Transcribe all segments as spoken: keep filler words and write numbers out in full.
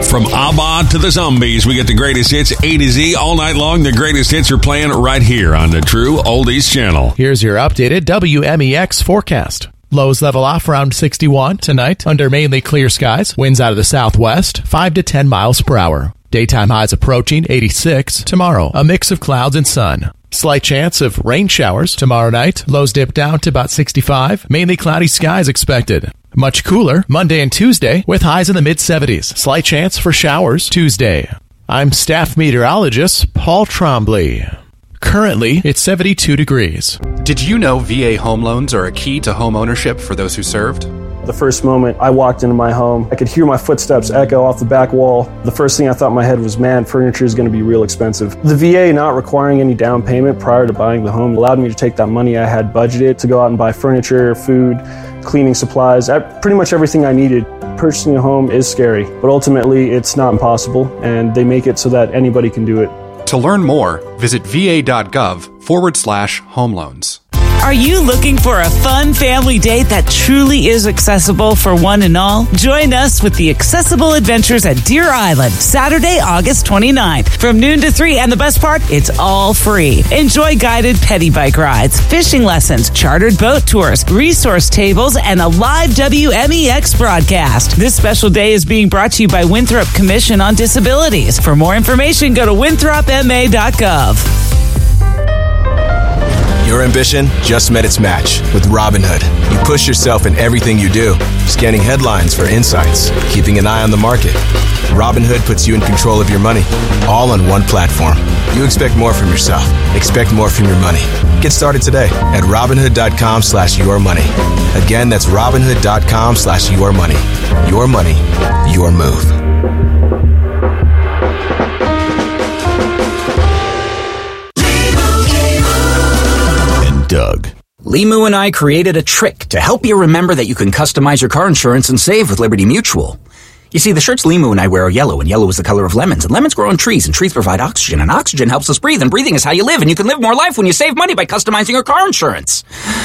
From ABBA to the Zombies, we get the greatest hits A to Z all night long. The greatest hits are playing right here on the True Oldies channel. Here's your updated W M E X forecast. Lows level off around sixty-one tonight under mainly clear skies. Winds out of the southwest, five to ten miles per hour. Daytime highs approaching eighty-six. Tomorrow, a mix of clouds and sun. Slight chance of rain showers tomorrow night. Lows dip down to about sixty-five. Mainly cloudy skies expected. Much cooler Monday and Tuesday with highs in the mid-seventies. Slight chance for showers Tuesday. I'm staff meteorologist Paul Trombley. Currently, it's seventy-two degrees. Did you know V A home loans are a key to home ownership for those who served? The first moment I walked into my home, I could hear my footsteps echo off the back wall. The first thing I thought in my head was, man, furniture is going to be real expensive. The V A not requiring any down payment prior to buying the home allowed me to take that money I had budgeted to go out and buy furniture, food, cleaning supplies, pretty much everything I needed. Purchasing a home is scary, but ultimately it's not impossible, and they make it so that anybody can do it. To learn more, visit va.gov forward slash home loans. Are you looking for a fun family date that truly is accessible for one and all? Join us with the Accessible Adventures at Deer Island, Saturday, August twenty-ninth, from noon to three. And the best part, it's all free. Enjoy guided petty bike rides, fishing lessons, chartered boat tours, resource tables, and a live W M E X broadcast. This special day is being brought to you by Winthrop Commission on Disabilities. For more information, go to winthrop m a dot gov. Your ambition just met its match with Robinhood. You push yourself in everything you do, scanning headlines for insights, keeping an eye on the market. Robinhood puts you in control of your money, all on one platform. You expect more from yourself. Expect more from your money. Get started today at Robinhood.com slash your money. Again, that's Robinhood.com slash your money. Your money, your move. Doug. Limu and I created a trick to help you remember that you can customize your car insurance and save with Liberty Mutual. You see, the shirts Limu and I wear are yellow, and yellow is the color of lemons, and lemons grow on trees, and trees provide oxygen, and oxygen helps us breathe, and breathing is how you live, and you can live more life when you save money by customizing your car insurance.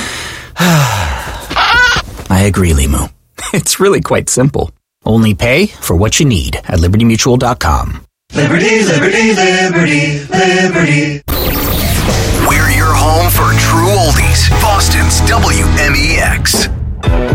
I agree, Limu. It's really quite simple. Only pay for what you need at liberty mutual dot com. Liberty, liberty, liberty, liberty. We're your home for true oldies. Boston's W M E X.